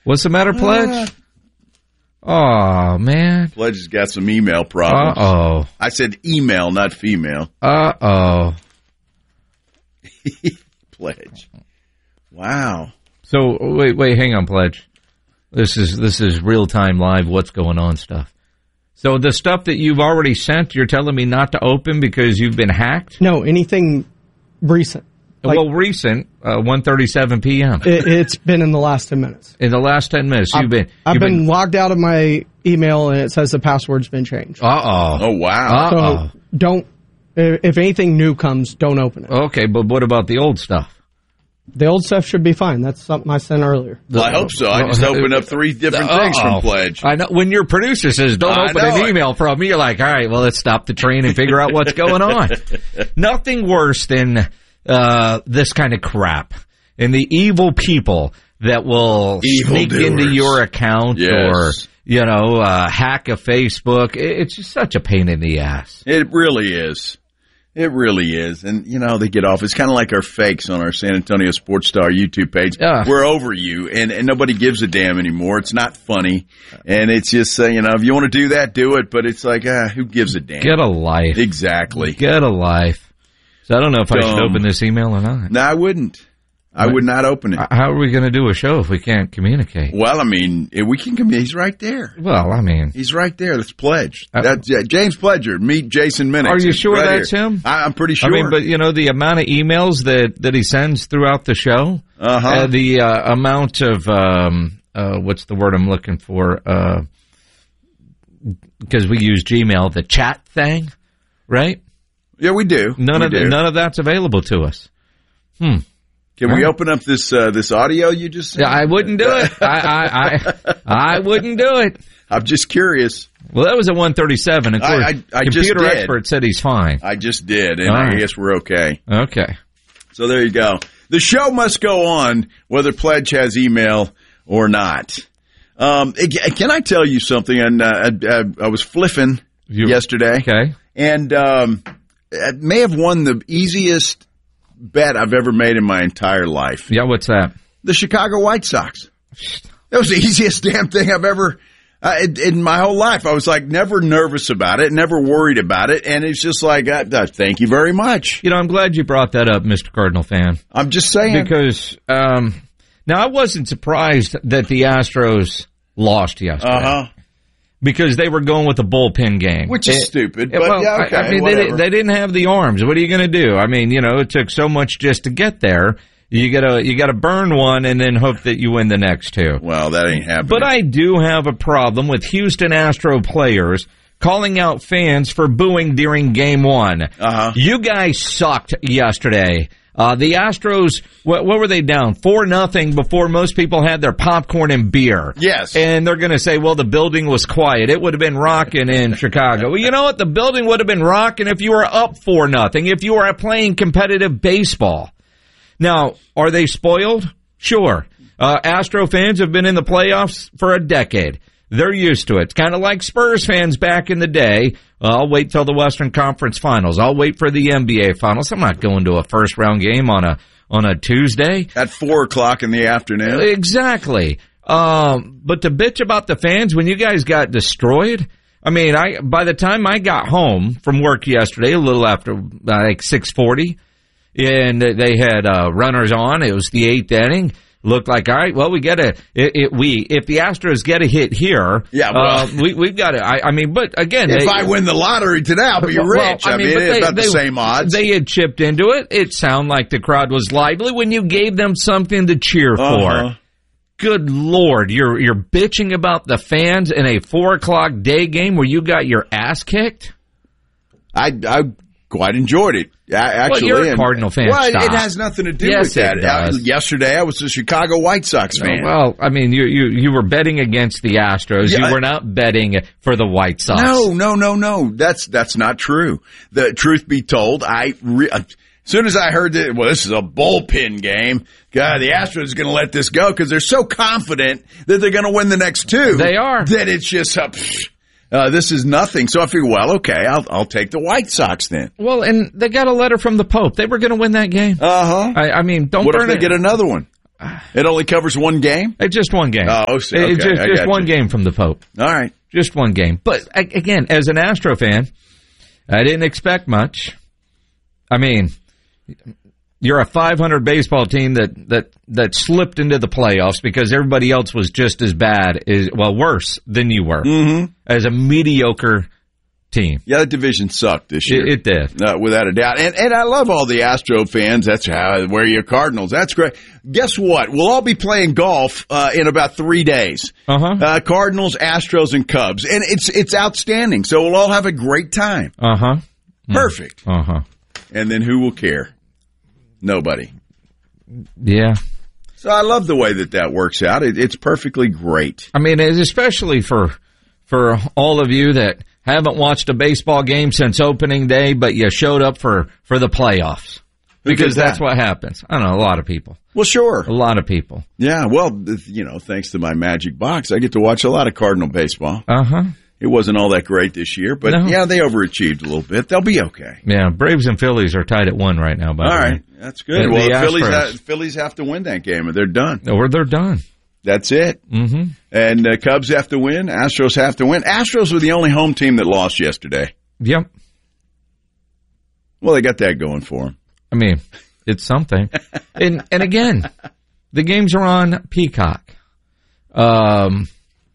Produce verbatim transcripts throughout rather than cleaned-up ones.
What's the matter, Pledge? Oh, man. Pledge has got some email problems. Uh-oh. I said email, not female. Uh-oh. Pledge. Wow. So, wait, wait, hang on, Pledge. This is this is real-time live what's going on stuff. So the stuff that you've already sent, you're telling me not to open because you've been hacked? No, anything recent. Like, well, recent, uh, one thirty-seven p.m. It, it's been in the last ten minutes. In the last ten minutes, you've I've, been... I've you've been, been logged out of my email, and it says the password's been changed. Uh-oh. Oh, wow. Uh-oh. So don't, if anything new comes, don't open it. Okay, but what about the old stuff? The old stuff should be fine. That's something I sent earlier. Well, I hope so. I just opened up three different Uh-oh. things from Pledge. I know. When your producer says, don't I open an it. email from me, you're like, all right, well, let's stop the train and figure out what's going on. Nothing worse than uh, this kind of crap. And the evil people that will Evil sneak doers. into your account Yes. or, you know, uh, hack a Facebook. It's just such a pain in the ass. It really is. It really is. And, you know, they get off. It's kind of like our fakes on our San Antonio Sports Star YouTube page. Yeah. We're over you, and, and nobody gives a damn anymore. It's not funny. And it's just, uh, you know, if you want to do that, do it. But it's like, ah, who gives a damn? Get a life. Exactly. Get a life. So I don't know if I should Dumb. open this email or not. No, I wouldn't. I would not open it. How are we going to do a show if we can't communicate? Well, I mean, if we can come. He's right there. Well, I mean, He's right there. That's Pledge. Uh, That's yeah, James Pledger. Meet Jason Minix. are you It's sure right that's here. him? I, I'm pretty sure. I mean, but you know, the amount of emails that, that he sends throughout the show, Uh-huh. uh, the uh, amount of, um, uh, what's the word I'm looking for? Uh, because we use Gmail, the chat thing, right? yeah, we do. None we of do. the, none of that's available to us. Hmm. Can Huh? we open up this uh, this audio you just sent? Yeah, I wouldn't do it. I, I, I, I wouldn't do it. I'm just curious. Well, that was at one thirty-seven. Of course, I- I- I just computer did. expert said he's fine. I just did, and All I right. guess we're okay. Okay. So there you go. The show must go on, whether Pledge has email or not. Um, ag- can I tell you something? And uh, I, I, I was fliffing You- yesterday, Okay. and um, I may have won the easiest bet I've ever made in my entire life. Yeah, what's that? The Chicago White Sox. That was the easiest damn thing I've ever uh, in, in my whole life. I was like never nervous about it, never worried about it, and it's just like, uh, uh, thank you very much. You know, I'm glad you brought that up, Mister Cardinal fan. I'm just saying. Because, um, now I wasn't surprised that the Astros lost yesterday. Uh-huh. Because they were going with the bullpen game. Which is It- stupid, it- but well, yeah, okay, I, I mean, they, whatever. di- they didn't have the arms. What are you going to do? I mean, you know, it took so much just to get there. You gotta, you gotta burn one and then hope that you win the next two. Well, that ain't happening. But I do have a problem with Houston Astro players calling out fans for booing during game one. Uh-huh. You guys sucked yesterday. Uh, the Astros, what, what were they down? Four nothing before most people had their popcorn and beer. Yes. And they're going to say, well, the building was quiet. It would have been rocking in Chicago. Well, you know what? The building would have been rocking if you were up four nothing, if you were playing competitive baseball. Now, are they spoiled? Sure. Uh, Astro fans have been in the playoffs for a decade. They're used to it. It's kind of like Spurs fans back in the day. I'll wait till the Western Conference Finals. I'll wait for the N B A Finals. I'm not going to a first round game on a on a Tuesday. At four o'clock in the afternoon. Exactly. Um, but to bitch about the fans when you guys got destroyed. I mean, I by the time I got home from work yesterday, a little after like six forty, and they had uh, runners on. It was the eighth inning. Looked like, all right, well, we get a, it, it, we, if the Astros get a hit here, Yeah, well. uh, we, we've got to, I, I mean, but again, If they, I win the lottery today, I'll be well, rich. I, mean, but it's they- about the they- same odds. They had chipped into it. It sounded like the crowd was lively when you gave them something to cheer Uh-huh. for. Good Lord, you're, you're bitching about the fans in a four o'clock day game where you got your ass kicked? I, I quite enjoyed it. I, actually, you're a and- Cardinal fan. Well, Stop. it has nothing to do Yes, with that. it does. Uh, yesterday, I was a Chicago White Sox fan. Well, I mean, you, you, you were betting against the Astros. Yeah, you I- were not betting for the White Sox. No, no, no, no. That's that's not true. The truth be told, I re- as soon as I heard that, well, this is a bullpen game. God, the Astros is going to let this go because they're so confident that they're going to win the next two. They are. That it's just uh, psh, uh, this is nothing. So I figure, well, okay, I'll I'll take the White Sox then. Well, and they got a letter from the Pope. They were going to win that game. Uh huh. I, I mean, don't What burn if they it. get another one? It only covers one game? It's just one game. Oh, okay. It's just, I just got one you. game from the Pope. All right. Just one game. But, again, as an Astro fan, I didn't expect much. I mean, you're a five hundred baseball team that, that, that slipped into the playoffs because everybody else was just as bad, as well, worse than you were, mm-hmm. as a mediocre team. Yeah, that division sucked this year. It, it did. Uh, without a doubt. And and I love all the Astro fans. That's how, where your Cardinals. That's great. Guess what? We'll all be playing golf uh, in about three days. Uh-huh. Uh, Cardinals, Astros, and Cubs. And it's it's outstanding. So we'll all have a great time. Uh-huh. Perfect. Uh-huh. And then who will care? Nobody. Yeah. So I love the way that that works out. It, it's perfectly great. I mean, it's especially for for all of you that haven't watched a baseball game since opening day, but you showed up for, for the playoffs. Because that's what happens. I don't know, a lot of people. Well, sure. A lot of people. Yeah, well, you know, thanks to my magic box, I get to watch a lot of Cardinal baseball. Uh-huh. It wasn't all that great this year, but, No. yeah, they overachieved a little bit. They'll be okay. Yeah, Braves and Phillies are tied at one right now, by All the way. right, that's good. And well, the the Phillies, Astros. ha- Phillies have to win that game, and they're done. Or they're done. That's it. Mm-hmm. And uh, Cubs have to win. Astros have to win. Astros were the only home team that lost yesterday. Yep. Well, they got that going for them. I mean, it's something. and and again, the games are on Peacock. Um.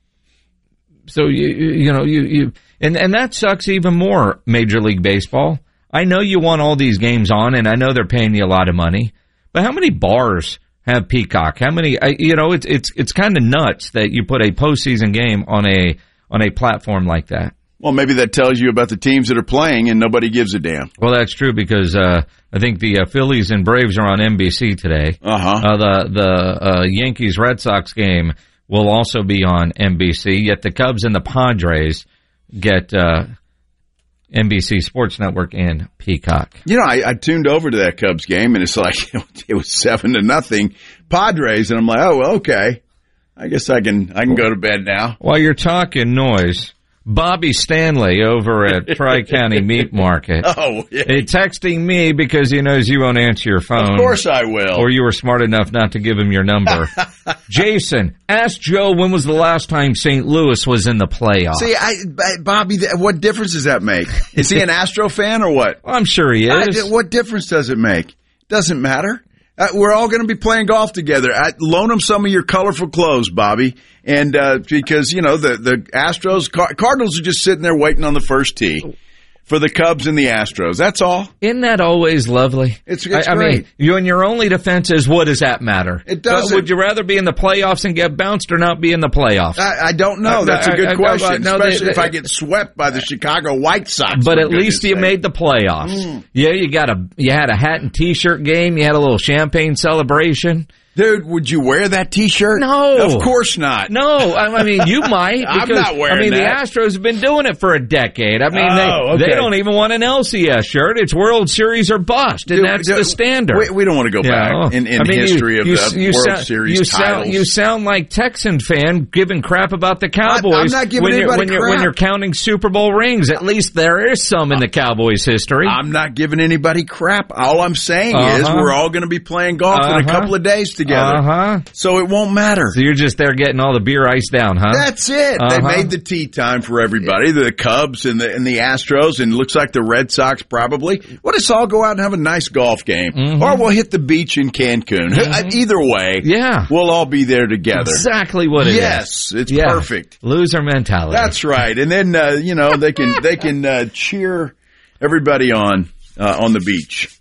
So you you, you know you, you and and that sucks even more. Major League Baseball. I know you want all these games on, and I know they're paying you a lot of money. But how many bars have Peacock? How many? I, you know, it's it's it's kind of nuts that you put a postseason game on a on a platform like that. Well, maybe that tells you about the teams that are playing, and nobody gives a damn. Well, that's true because uh, I think the uh, Phillies and Braves are on N B C today. Uh-huh. Uh, the the uh, Yankees Red Sox game will also be on N B C. Yet the Cubs and the Padres get uh, N B C Sports Network and Peacock. You know, I, I tuned over to that Cubs game, and it's like it was seven to nothing Padres, and I'm like, oh, well, okay, I guess I can I can go to bed now. While you're talking noise, Bobby Stanley over at Tri-County Meat Market Oh, yeah. is texting me because he knows you won't answer your phone. Of course I will. Or you were smart enough not to give him your number. Jason, ask Joe when was the last time Saint Louis was in the playoffs. See, I, I, Bobby, th- what difference does that make? Is he an Astro fan or what? I'm sure he is. I, what difference does it make? Doesn't matter. Uh, we're all going to be playing golf together. I, loan them some of your colorful clothes, Bobby. And uh, because, you know, the, the Astros, Car- Cardinals are just sitting there waiting on the first tee for the Cubs and the Astros. That's all. Isn't that always lovely? It's, it's I, I great. mean, you and your only defense is, what does that matter? It doesn't. Uh, would you rather be in the playoffs and get bounced or not be in the playoffs? I, I don't know. Uh, That's a good I- I- question, no, they- especially if they- I get swept by the Chicago White Sox. But for at least goodness you sake. made the playoffs. Mm. Yeah, you got a you had a hat and T-shirt game. You had a little champagne celebration. Dude, would you wear that T-shirt? No. Of course not. No, I I mean you might. I'm Because, not wearing I mean that. the Astros have been doing it for a decade. I mean Oh, they okay. they don't even want an L C S shirt. It's World Series or bust, and Dude, that's dude, the standard. We, we don't want to go Yeah. back in, in I mean, history you, of you, the you World sound, Series you titles. Sound, you sound like Texan fan giving crap about the Cowboys. I'm not giving when you're, anybody when you're, when crap. you're counting Super Bowl rings. At least there is some in the Cowboys' history. I'm not giving anybody crap. All I'm saying is Uh-huh. we're all going to be playing golf in a Uh-huh. couple of days together. Uh-huh. So it won't matter. So you're just there getting all the beer iced down, huh? That's it. Uh-huh. They made the tea time for everybody, the Cubs and the and the Astros, and it looks like the Red Sox probably. Well, let's all go out and have a nice golf game. Mm-hmm. Or we'll hit the beach in Cancun. Either way, Yeah. we'll all be there together. Exactly what it is. Yes, it's Yeah. perfect. Loser mentality. That's right. And then, uh, you know, they can they can uh, cheer everybody on uh, on the beach.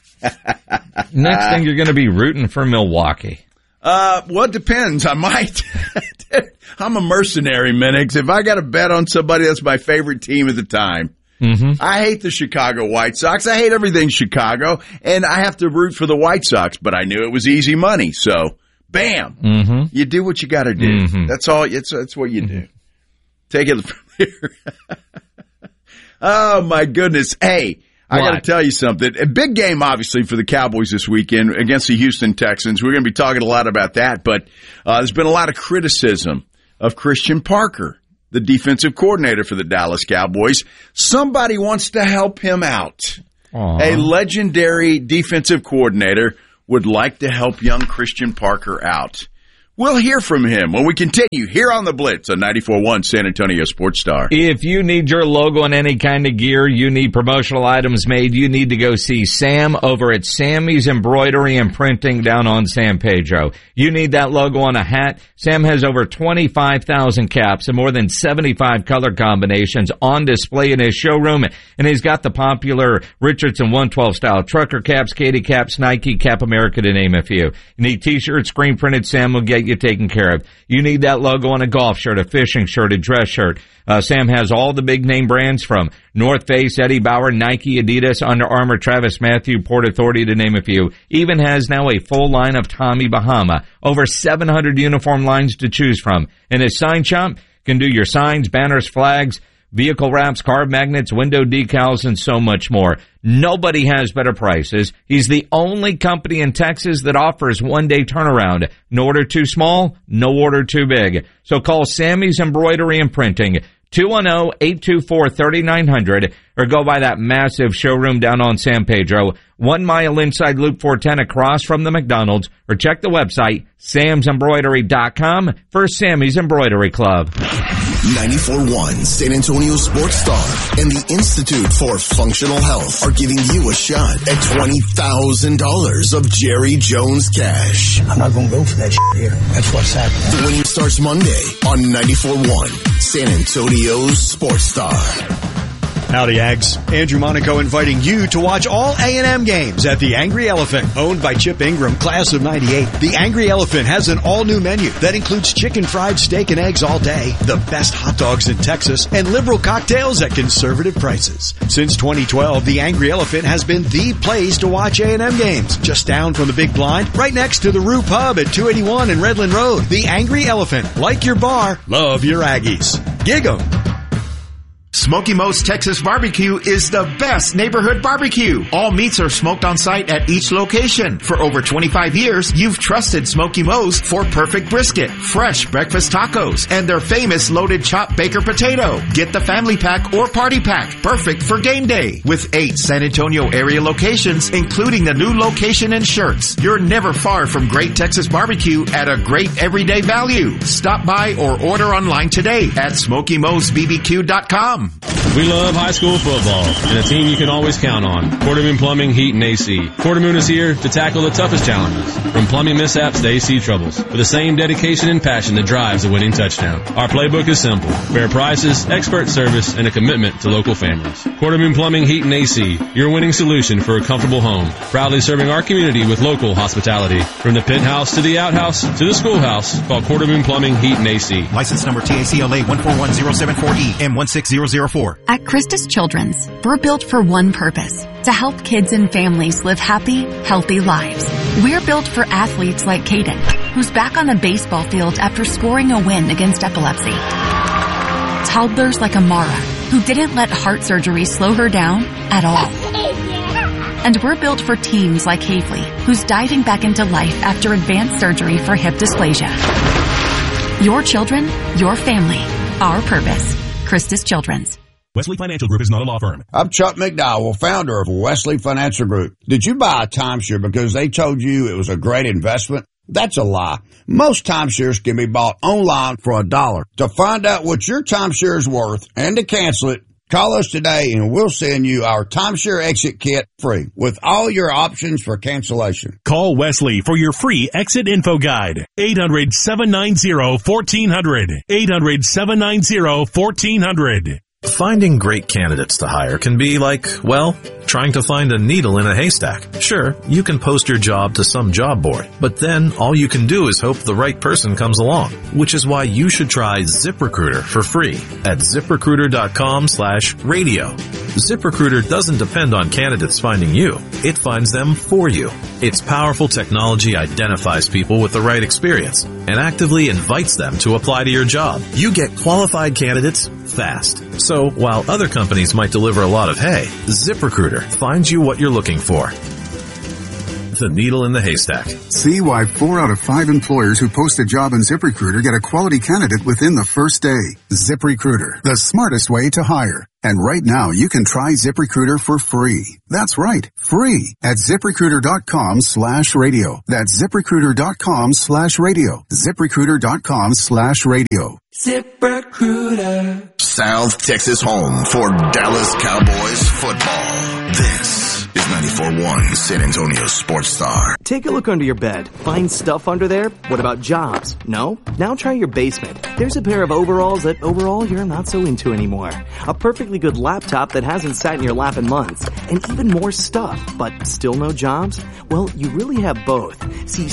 Next thing, you're going to be rooting for Milwaukee. Uh, well, it depends. I might. I'm a mercenary, Minix. If I got to bet on somebody that's my favorite team at the time, Mm-hmm. I hate the Chicago White Sox. I hate everything Chicago, and I have to root for the White Sox, but I knew it was easy money. So, bam, Mm-hmm. you do what you got to do. Mm-hmm. That's all. It's, that's what you do. Take it from here. Oh, my goodness. Hey. I got to What? tell you something. A big game, obviously, for the Cowboys this weekend against the Houston Texans. We're going to be talking a lot about that, but uh, there's been a lot of criticism of Christian Parker, the defensive coordinator for the Dallas Cowboys. Somebody wants to help him out. Aww. A legendary defensive coordinator would like to help young Christian Parker out. We'll hear from him when we continue here on The Blitz on ninety-four point one San Antonio Sports Star. If you need your logo on any kind of gear, you need promotional items made, you need to go see Sam over at Sammy's Embroidery and Printing down on San Pedro. You need that logo on a hat. Sam has over twenty-five thousand caps and more than seventy-five color combinations on display in his showroom. And he's got the popular Richardson one twelve style trucker caps, Katie caps, Nike, Cap America, to name a few. You need t-shirts, screen printed, Sam will get you taken care of. You need that logo on a golf shirt, a fishing shirt, a dress shirt. Uh, Sam has all the big name brands from North Face, Eddie Bauer, Nike, Adidas, Under Armour, Travis Matthew, Port Authority, to name a few. Even has now a full line of Tommy Bahama. Over seven hundred uniform lines to choose from. And his sign shop can do your signs, banners, flags, vehicle wraps, car magnets, window decals, and so much more. Nobody has better prices. He's the only company in Texas that offers one-day turnaround. No order too small, no order too big. So call Sammy's Embroidery and Printing, two one zero, eight two four, three nine zero zero, or go by that massive showroom down on San Pedro, one mile inside Loop four ten across from the McDonald's, or check the website, sams embroidery dot com, for Sammy's Embroidery Club. ninety-four point one San Antonio Sports Star and the Institute for Functional Health are giving you a shot at twenty thousand dollars of Jerry Jones cash. I'm not going to go for that shit here. That's what's happening. The winning starts Monday on ninety-four point one San Antonio's Sports Star. Howdy, Ags. Andrew Monaco inviting you to watch all A and M games at the Angry Elephant. Owned by Chip Ingram, class of ninety-eight, the Angry Elephant has an all-new menu that includes chicken fried steak and eggs all day, the best hot dogs in Texas, and liberal cocktails at conservative prices. Since twenty twelve, the Angry Elephant has been the place to watch A and M games. Just down from the Big Blind, right next to the Rue Pub at two eighty-one and Redland Road. The Angry Elephant. Like your bar, love your Aggies. Gig 'em. Smoky Mo's Texas Barbecue is the best neighborhood barbecue. All meats are smoked on site at each location. For over twenty-five years, you've trusted Smoky Mo's for perfect brisket, fresh breakfast tacos, and their famous loaded chopped baker potato. Get the family pack or party pack, perfect for game day. With eight San Antonio area locations, including the new location in Schertz, you're never far from great Texas barbecue at a great everyday value. Stop by or order online today at smoky mos b b q dot com. We love high school football and a team you can always count on. Quartermoon Plumbing, Heat, and A C. Quartermoon is here to tackle the toughest challenges, from plumbing mishaps to A C troubles, with the same dedication and passion that drives a winning touchdown. Our playbook is simple: fair prices, expert service, and a commitment to local families. Quartermoon Plumbing, Heat, and A C, your winning solution for a comfortable home. Proudly serving our community with local hospitality. From the penthouse to the outhouse to the schoolhouse, call Quartermoon Plumbing, Heat, and A C. License number T A C L A one four one zero seven four E M one six zero zero four. At Christus Children's, we're built for one purpose: to help kids and families live happy, healthy lives. We're built for athletes like Caden, who's back on the baseball field after scoring a win against epilepsy. Toddlers like Amara, who didn't let heart surgery slow her down at all. And we're built for teens like Havely, who's diving back into life after advanced surgery for hip dysplasia. Your children, your family, our purpose. Christus Children's. Wesley Financial Group is not a law firm. I'm Chuck McDowell, founder of Wesley Financial Group. Did you buy a timeshare because they told you it was a great investment? That's a lie. Most timeshares can be bought online for a dollar. To find out what your timeshare is worth and to cancel it, call us today and we'll send you our timeshare exit kit free with all your options for cancellation. Call Wesley for your free exit info guide. eight hundred, seven nine zero, one four zero zero. eight hundred, seven nine zero, one four zero zero. Finding great candidates to hire can be like, well, trying to find a needle in a haystack. Sure, you can post your job to some job board, but then all you can do is hope the right person comes along, which is why you should try ZipRecruiter for free at ZipRecruiter.com slash radio. ZipRecruiter doesn't depend on candidates finding you. It finds them for you. Its powerful technology identifies people with the right experience and actively invites them to apply to your job. You get qualified candidates fast. So while other companies might deliver a lot of hay, ZipRecruiter finds you what you're looking for. the needle in the haystack. See why four out of five employers who post a job on ZipRecruiter get a quality candidate within the first day. ZipRecruiter, the smartest way to hire. And right now, you can try ZipRecruiter for free. That's right, free at ZipRecruiter.com slash radio. That's ZipRecruiter.com slash radio. ZipRecruiter.com slash radio. ZipRecruiter. South Texas home for Dallas Cowboys football. This is ninety-four point one San Antonio Sports Star. Take a look under your bed. Find stuff under there? What about jobs? No? Now try your basement. There's a pair of overalls that overall you're not so into anymore. A perfectly good laptop that hasn't sat in your lap in months. And even more stuff, but still no jobs? Well, you really have both. See,